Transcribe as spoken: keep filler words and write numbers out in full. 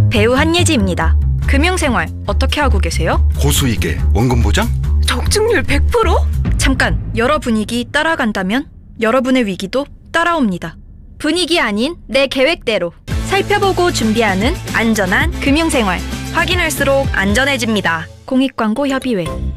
배우 한예지입니다. 금융생활 어떻게 하고 계세요? 고수익에 원금 보장? 적중률 백 퍼센트? 잠깐, 여러 분위기 따라간다면 여러분의 위기도 따라옵니다. 분위기 아닌 내 계획대로 살펴보고 준비하는 안전한 금융생활. 확인할수록 안전해집니다. 공익광고협의회